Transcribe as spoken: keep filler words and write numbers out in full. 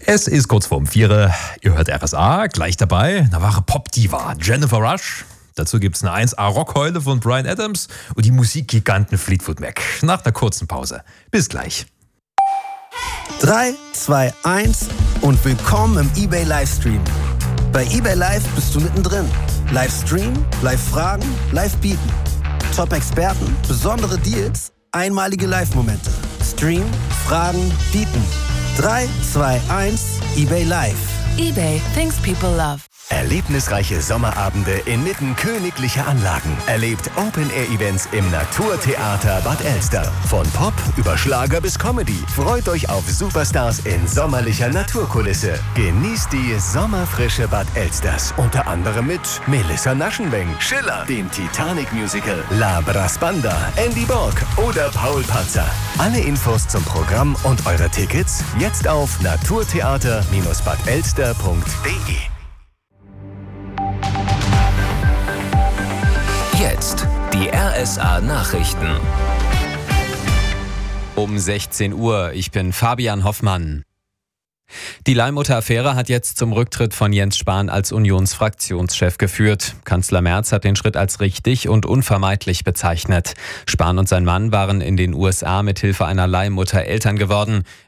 Es ist kurz vorm Viere. Ihr hört R S A, gleich dabei eine wahre Pop-Diva, Jennifer Rush. Dazu gibt's eine eins A Rockkeule von Bryan Adams und die Musikgiganten Fleetwood Mac. Nach einer kurzen Pause. Bis gleich. drei, zwei, eins und willkommen im eBay Livestream. Bei eBay Live bist du mittendrin. Livestream, Live-Fragen, Live-Bieten. Top-Experten, besondere Deals, einmalige Live-Momente. Stream, Fragen, Bieten. drei, zwei, eins, eBay Live. eBay, things people love. Erlebnisreiche Sommerabende inmitten königlicher Anlagen. Erlebt Open-Air-Events im Naturtheater Bad Elster. Von Pop über Schlager bis Comedy. Freut euch auf Superstars in sommerlicher Naturkulisse. Genießt die sommerfrische Bad Elsters. Unter anderem mit Melissa Naschenweng, Schiller, dem Titanic-Musical, La Brasbanda, Andy Borg oder Paul Panzer. Alle Infos zum Programm und eure Tickets jetzt auf naturtheater Bindestrich bad elster punkt de. Jetzt die R S A-Nachrichten. Um sechzehn Uhr, ich bin Fabian Hoffmann. Die Leihmutter-Affäre hat jetzt zum Rücktritt von Jens Spahn als Unionsfraktionschef geführt. Kanzler Merz hat den Schritt als richtig und unvermeidlich bezeichnet. Spahn und sein Mann waren in den U S A mit Hilfe einer Leihmutter Eltern geworden.